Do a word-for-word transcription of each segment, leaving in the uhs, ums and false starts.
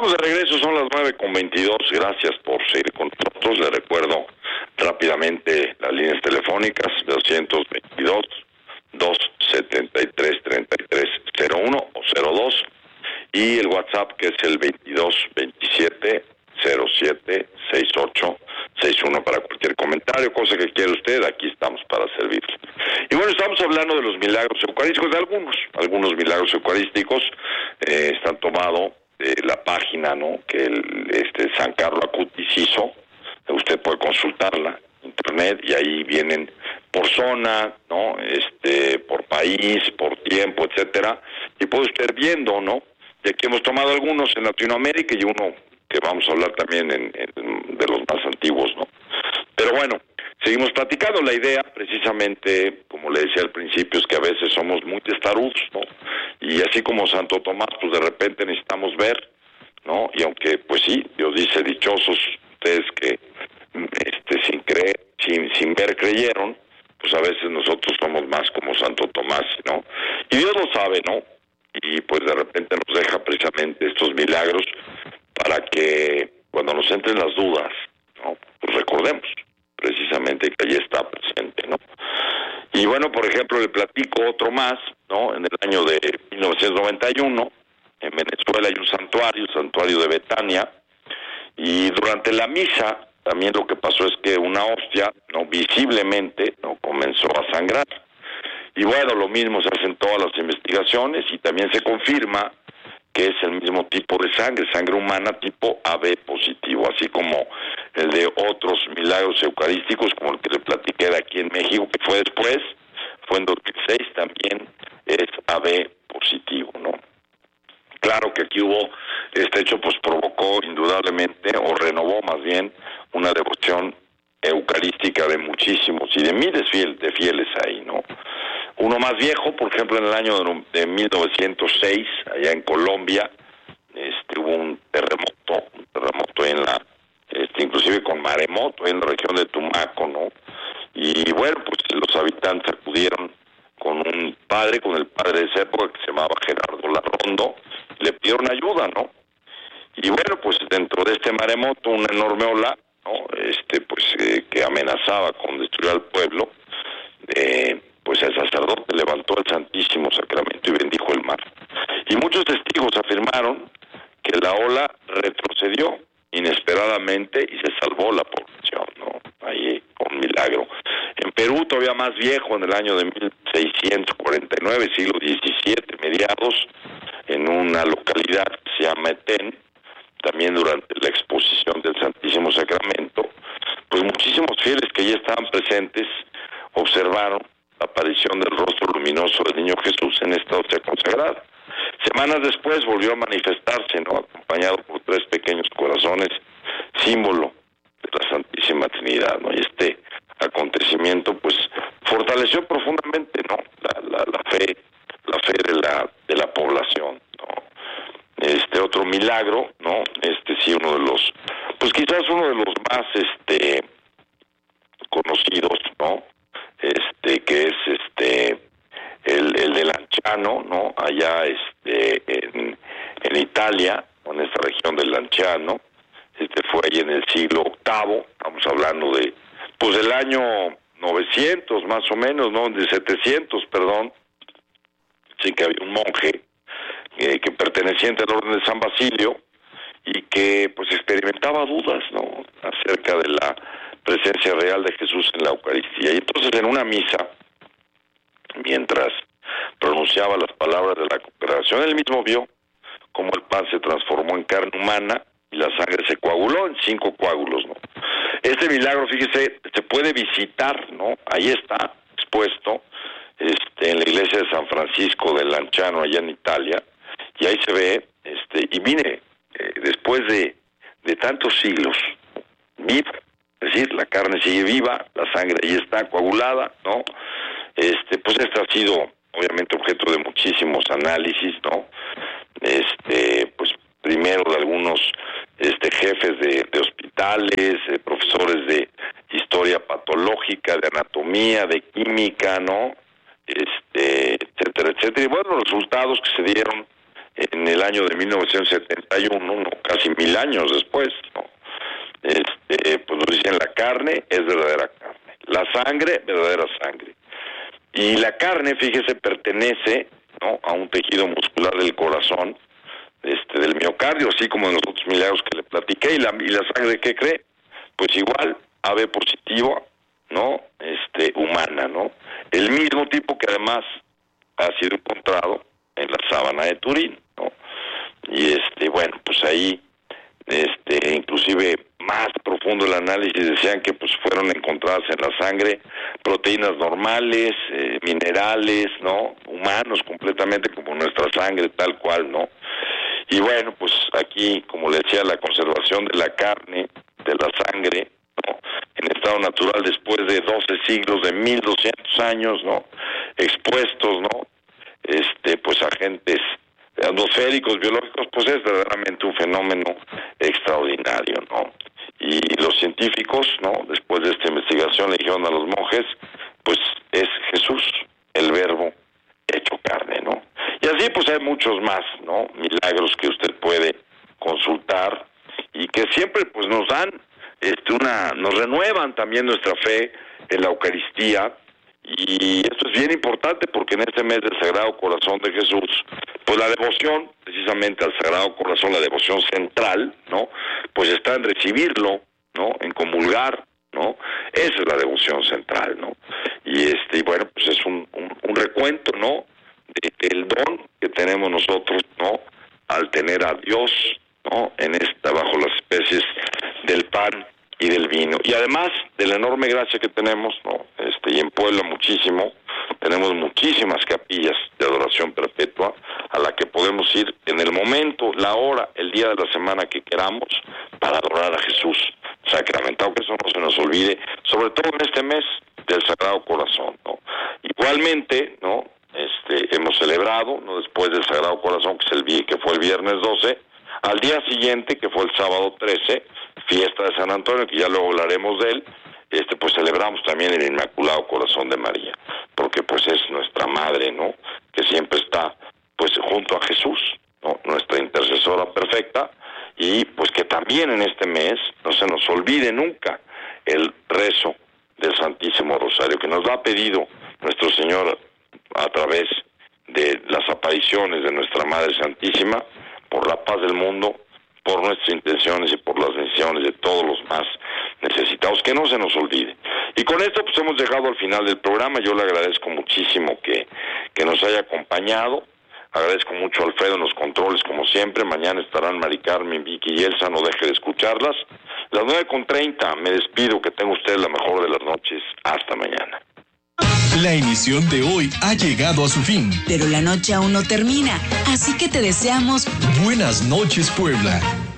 Estamos de regreso, son las nueve con veintidós. Gracias por seguir con nosotros. Les recuerdo rápidamente las líneas telefónicas: doscientos veintidós, doscientos setenta y tres, treinta y tres cero uno o cero dos, y el WhatsApp, que es el veintidós veintisiete cero siete sesenta y ocho sesenta y uno, para cualquier comentario, cosa que quiera usted. Aquí estamos para servirle. Y bueno, estamos hablando de los milagros eucarísticos, de algunos, algunos milagros eucarísticos. Eh, están tomados de la página, ¿no?, que el, este San Carlo Acutis hizo. Usted puede consultarla en internet y ahí vienen por zona, ¿no?, este, por país, por tiempo, etcétera, y puede usted viendo, ¿no? Y aquí hemos tomado algunos en Latinoamérica y uno que vamos a hablar también en, en, de los más antiguos, ¿no? Pero bueno, seguimos platicando. La idea, precisamente, como le decía al principio, es que a veces somos muy testarudos, ¿no? Y así como Santo Tomás, pues de repente necesitamos ver, ¿no? Y aunque, pues sí, Dios dice, dichosos ustedes que este, sin creer, sin, sin ver creyeron, pues a veces nosotros somos más como Santo Tomás, ¿no? Y Dios lo sabe, ¿no? Y pues de repente nos deja precisamente estos milagros para que cuando nos entren las dudas, ¿no?, pues recordemos precisamente que allí está presente, ¿no? Y bueno, por ejemplo, le platico otro más, ¿no? En el año de mil novecientos noventa y uno, en Venezuela hay un santuario, el santuario de Betania, y durante la misa también lo que pasó es que una hostia, ¿no?, visiblemente, ¿no?, comenzó a sangrar. Y bueno, lo mismo se hacen todas las investigaciones y también se confirma que es el mismo tipo de sangre, sangre humana tipo A B positivo, así como el de otros milagros eucarísticos, como el que le platiqué de aquí en México, que fue después, fue en dos mil seis, también es A B positivo, ¿no? Claro que aquí hubo, este hecho pues provocó indudablemente, o renovó más bien, una devoción eucarística de muchísimos y de miles de fieles ahí, ¿no? Uno más viejo, por ejemplo, en el año de mil novecientos seis, allá en Colombia, este, hubo un terremoto, un terremoto en la, este, inclusive con maremoto en la región de Tumaco, ¿no? Y bueno, pues los habitantes acudieron con un padre, con el padre de esa época que se llamaba Gerardo Larrondo, le pidieron ayuda, ¿no? Y bueno, pues dentro de este maremoto, una enorme ola, ¿no?, este, pues eh, que amenazaba con destruir al pueblo, eh, pues el sacerdote levantó el Santísimo Sacramento y bendijo el mar. Y muchos testigos afirmaron que la ola retrocedió inesperadamente y se salvó la población, ¿no? Ahí, un milagro. En Perú, todavía más viejo, en el año de mil seiscientos cuarenta y nueve, siglo diecisiete, mediados, en una localidad que se llama Etén, también durante la exposición del Santísimo Sacramento, pues muchísimos fieles que allí estaban presentes observaron la aparición del rostro luminoso del Niño Jesús en esta hostia consagrada. Semanas después volvió a manifestarse, ¿no?, acompañado por tres pequeños corazones, símbolo de la Santísima Trinidad, ¿no? Y este acontecimiento, pues, fortaleció profundamente, ¿no?, la, la, la fe, la fe de la de la población, ¿no? Este otro milagro, ¿no?, este sí uno de los, pues quizás uno de los más, este, conocidos, ¿no?, este, que es este el, el de Lanciano, ¿no?, allá este en, en Italia, en esta región del Lanciano. Este fue ahí en el siglo octavo, estamos hablando de, pues del año novecientos más o menos, ¿no?, de setecientos, perdón. Sí, que había un monje eh, que perteneciente al orden de San Basilio y que pues experimentaba dudas, ¿no?, acerca de la presencia real de Jesús en la Eucaristía. Y entonces en una misa, mientras pronunciaba las palabras de la congregación, él mismo vio cómo el pan se transformó en carne humana y la sangre se coaguló en cinco coágulos, ¿no? Este milagro, fíjese, se puede visitar, ¿no? Ahí está expuesto, este, en la iglesia de San Francisco del Lanciano, allá en Italia, y ahí se ve, este, y mire, eh, después de, de tantos siglos, vivo, es decir, la carne sigue viva, la sangre ahí está coagulada, ¿no? Este, pues este ha sido obviamente objeto de muchísimos análisis, ¿no? Este, pues primero de algunos este jefes de, de hospitales, eh, profesores de historia patológica, de anatomía, de química, ¿no? Este, etcétera, etcétera. Y bueno, los resultados que se dieron en en el año de mil novecientos setenta y uno, ¿no? Casi mil años después, ¿no? Este, pues nos dicen, la carne es verdadera carne, la sangre, verdadera sangre. Y la carne, fíjese, pertenece, ¿no?, a un tejido muscular del corazón, este, del miocardio, así como en los otros milagros que le platiqué. Y la, y la sangre, ¿qué cree? Pues igual, A B positiva, ¿no?, este, humana, ¿no? El mismo tipo que además ha sido encontrado en la sábana de Turín, ¿no? Y este, bueno, pues ahí, este, inclusive más profundo el análisis, decían que pues fueron encontradas en la sangre proteínas normales, eh, minerales, ¿no?, humanos completamente como nuestra sangre, tal cual, ¿no? Y bueno, pues aquí, como le decía, la conservación de la carne, de la sangre, ¿no?, en estado natural después de doce siglos, de mil doscientos años, ¿no?, expuestos, ¿no?, este, pues agentes atmosféricos, biológicos, pues es verdaderamente un fenómeno extraordinario, ¿no? Y los científicos, ¿no?, después de esta investigación le dijeron a los monjes, pues es Jesús, el verbo hecho carne, ¿no? Y así pues hay muchos más, ¿no?, milagros que usted puede consultar y que siempre pues nos dan este una, nos renuevan también nuestra fe en la Eucaristía. Y esto es bien importante porque en este mes del Sagrado Corazón de Jesús, pues la devoción, precisamente al Sagrado Corazón, la devoción central, ¿no?, pues está en recibirlo, ¿no?, en comulgar, ¿no? Esa es la devoción central, ¿no? Y este, y bueno, pues es un, un, un recuento, ¿no?, de, del don que tenemos nosotros, ¿no?, al tener a Dios, ¿no?, en esta, bajo las especies del pan y del vino, y además de la enorme gracia que tenemos, ¿no?, este, y en Puebla muchísimo, tenemos muchísimas capillas de adoración perpetua a la que podemos ir en el momento, la hora, el día de la semana que queramos para adorar a Jesús sacramentado, que eso no se nos olvide, sobre todo en este mes del Sagrado Corazón, ¿no? Igualmente, ¿no?, este, hemos celebrado, ¿no?, después del Sagrado Corazón, que es el que fue el viernes doce, al día siguiente, que fue el sábado trece, fiesta de San Antonio, que ya luego hablaremos de él, este, pues celebramos también el Inmaculado Corazón de María, porque pues es nuestra madre, ¿no?, que siempre está pues junto a Jesús, ¿no?, nuestra intercesora perfecta, y pues que también en este mes no se nos olvide nunca el rezo del Santísimo Rosario, que nos lo ha pedido nuestro Señor a través de las apariciones de nuestra Madre Santísima, por la paz del mundo, por nuestras intenciones y por las decisiones de todos los más necesitados, que no se nos olvide. Y con esto pues hemos llegado al final del programa. Yo le agradezco muchísimo que, que nos haya acompañado. Agradezco mucho a Alfredo en los controles, como siempre. Mañana estarán Mari Carmen, Vicky y Elsa, no deje de escucharlas. Las nueve con treinta, me despido, que tenga usted la mejor de las noches. Hasta mañana. La emisión de hoy ha llegado a su fin. Pero la noche aún no termina, así que te deseamos buenas noches, Puebla.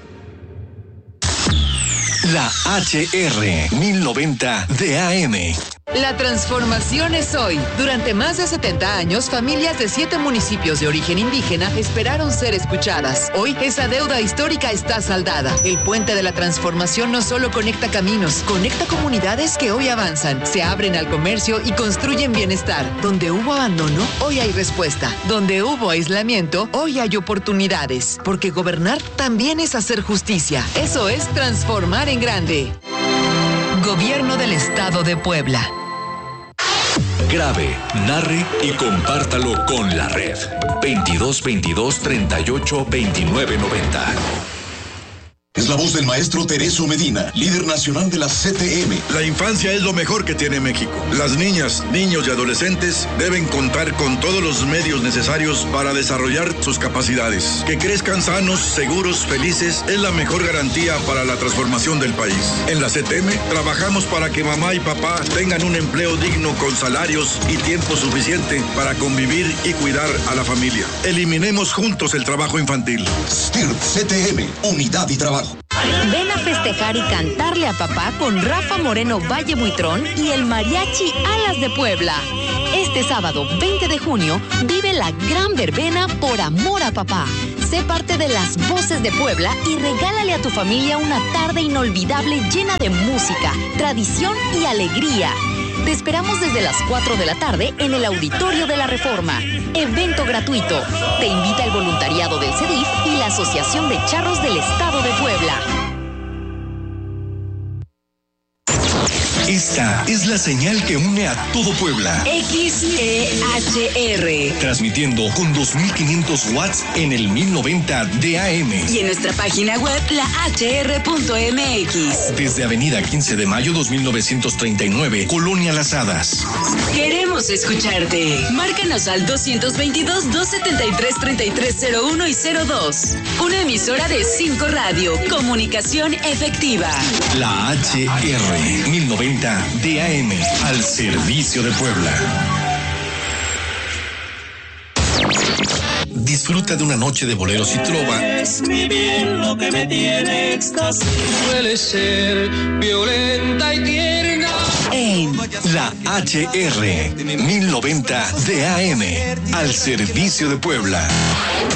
La H R mil noventa de A M. La transformación es hoy. Durante más de setenta años, familias de siete municipios de origen indígena esperaron ser escuchadas. Hoy, esa deuda histórica está saldada. El puente de la transformación no solo conecta caminos, conecta comunidades que hoy avanzan, se abren al comercio y construyen bienestar. Donde hubo abandono, hoy hay respuesta. Donde hubo aislamiento, hoy hay oportunidades. Porque gobernar también es hacer justicia. Eso es transformar en grande. Gobierno del Estado de Puebla. Grabe, narre y compártalo con la red. veintidós veintidós treinta y ocho veintinueve noventa. Es la voz del maestro Tereso Medina, líder nacional de la C T M. La infancia es lo mejor que tiene México. Las niñas, niños y adolescentes deben contar con todos los medios necesarios para desarrollar sus capacidades. Que crezcan sanos, seguros, felices es la mejor garantía para la transformación del país. En la C T M trabajamos para que mamá y papá tengan un empleo digno con salarios y tiempo suficiente para convivir y cuidar a la familia. Eliminemos juntos el trabajo infantil. S T I R P C T M, unidad y trabajo. Ven a festejar y cantarle a papá con Rafa Moreno Valle Buitrón y el Mariachi Alas de Puebla. Este sábado veinte de junio vive la gran verbena Por Amor a Papá. Sé parte de las voces de Puebla y regálale a tu familia una tarde inolvidable llena de música, tradición y alegría. Te esperamos desde las cuatro de la tarde en el Auditorio de la Reforma. Evento gratuito. Te invita el voluntariado del C E D I F y la Asociación de Charros del Estado de Puebla. Esta es la señal que une a todo Puebla. X E H R. Transmitiendo con dos mil quinientos watts en el mil noventa de A M. Y en nuestra página web, la H R punto M X. Desde Avenida quince de mayo dos mil novecientos treinta y nueve, Colonia Las Hadas. Queremos escucharte. Márcanos al dos dos dos, dos siete tres, tres tres cero uno y cero dos. Una emisora de cinco Radio. Comunicación efectiva. La H R mil noventa de A M, al servicio de Puebla. Disfruta de una noche de boleros y trova. Es mi bien lo que me tiene éxtasis. Suele ser violenta y tierna. En la H R mil noventa de A M, al servicio de Puebla.